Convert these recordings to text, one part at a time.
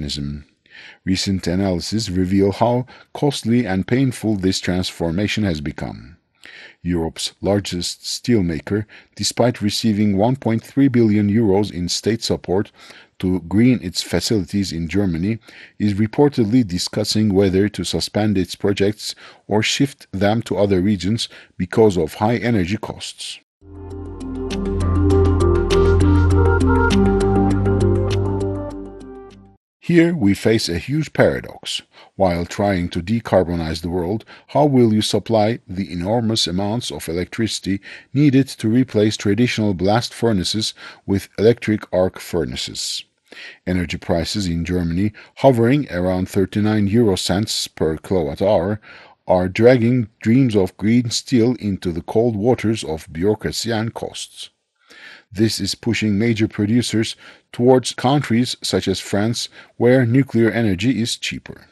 mechanism. Recent analysis reveal how costly and painful this transformation has become. Europe's largest steelmaker, despite receiving 1.3 billion euros in state support to green its facilities in Germany, is reportedly discussing whether to suspend its projects or shift them to other regions because of high energy costs. Here we face a huge paradox. While trying to decarbonize the world, how will you supply the enormous amounts of electricity needed to replace traditional blast furnaces with electric arc furnaces? Energy prices in Germany, hovering around 39 euro cents per kilowatt hour, are dragging dreams of green steel into the cold waters of bureaucracy and costs. This is pushing major producers towards countries such as France, where nuclear energy is cheaper.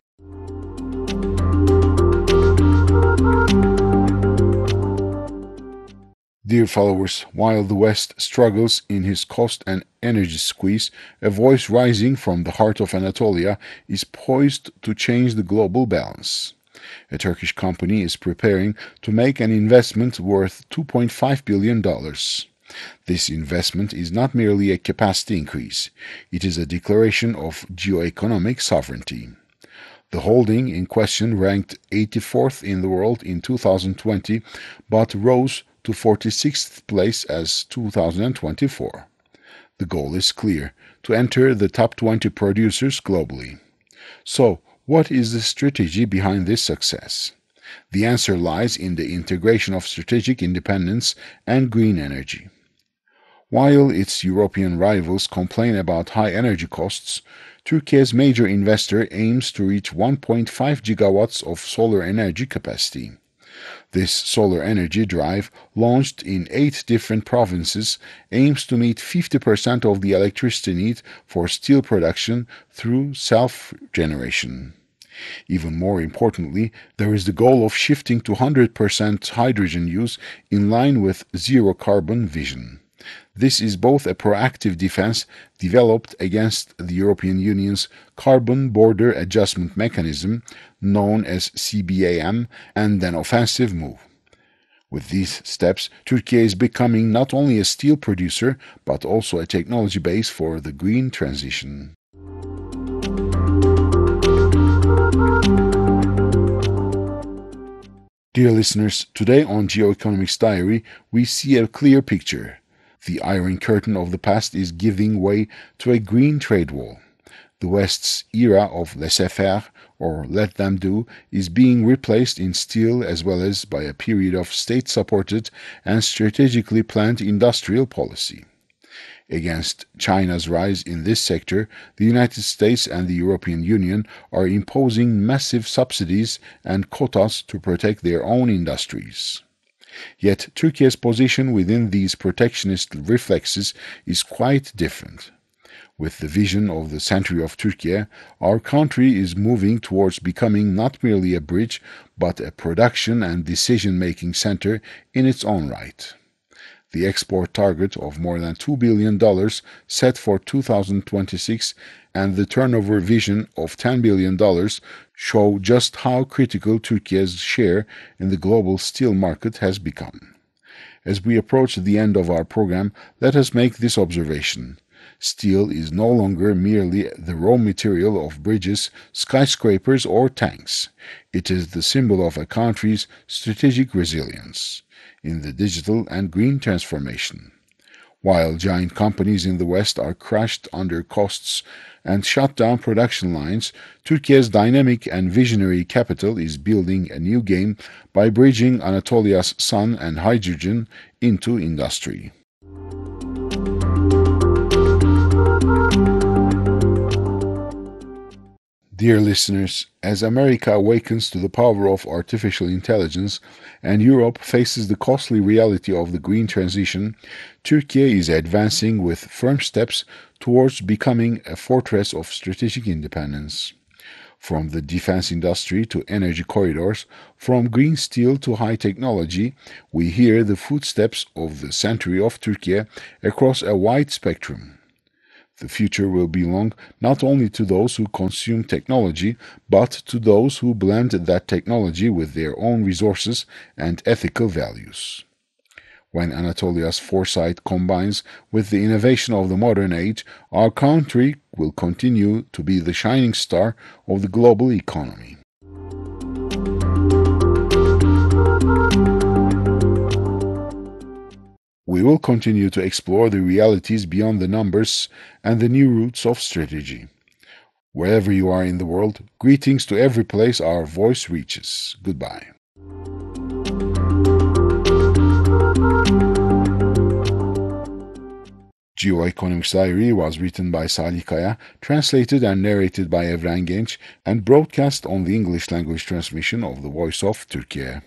Dear followers, while the West struggles in his cost and energy squeeze, a voice rising from the heart of Anatolia is poised to change the global balance. A Turkish company is preparing to make an investment worth $2.5 billion. This investment is not merely a capacity increase, it is a declaration of geoeconomic sovereignty. The holding in question ranked 84th in the world in 2020, but rose to 46th place as 2024. The goal is clear, to enter the top 20 producers globally. So, what is the strategy behind this success? The answer lies in the integration of strategic independence and green energy. While its European rivals complain about high energy costs, Turkey's major investor aims to reach 1.5 gigawatts of solar energy capacity. This solar energy drive, launched in 8 different provinces, aims to meet 50% of the electricity need for steel production through self-generation. Even more importantly, there is the goal of shifting to 100% hydrogen use in line with zero-carbon vision. This is both a proactive defense developed against the European Union's Carbon Border Adjustment Mechanism, known as CBAM, and an offensive move. With these steps, Turkey is becoming not only a steel producer, but also a technology base for the green transition. Dear listeners, today on Geoeconomics Diary, we see a clear picture. The Iron Curtain of the past is giving way to a green trade wall. The West's era of laissez-faire, or let them do, is being replaced in steel as well as by a period of state-supported and strategically planned industrial policy. Against China's rise in this sector, the United States and the European Union are imposing massive subsidies and quotas to protect their own industries. Yet Turkey's position within these protectionist reflexes is quite different. With the vision of the century of Turkey, our country is moving towards becoming not merely a bridge, but a production and decision-making center in its own right. The export target of more than $2 billion set for 2026 and the turnover vision of $10 billion show just how critical Turkey's share in the global steel market has become. As we approach the end of our program, let us make this observation. Steel is no longer merely the raw material of bridges, skyscrapers, or tanks. It is the symbol of a country's strategic resilience in the digital and green transformation. While giant companies in the West are crushed under costs and shut down production lines, Turkey's dynamic and visionary capital is building a new game by bridging Anatolia's sun and hydrogen into industry. Dear listeners, as America awakens to the power of artificial intelligence and Europe faces the costly reality of the green transition, Turkey is advancing with firm steps towards becoming a fortress of strategic independence. From the defense industry to energy corridors, from green steel to high technology, we hear the footsteps of the century of Turkey across a wide spectrum. The future will belong not only to those who consume technology, but to those who blend that technology with their own resources and ethical values. When Anatolia's foresight combines with the innovation of the modern age, our country will continue to be the shining star of the global economy. We will continue to explore the realities beyond the numbers and the new routes of strategy. Wherever you are in the world, greetings to every place our voice reaches. Goodbye. Geoeconomics Diary was written by Salih Kaya, translated and narrated by Evren Genç, and broadcast on the English language transmission of the Voice of Turkey.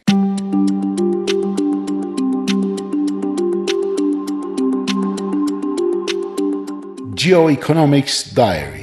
Geoeconomics Diary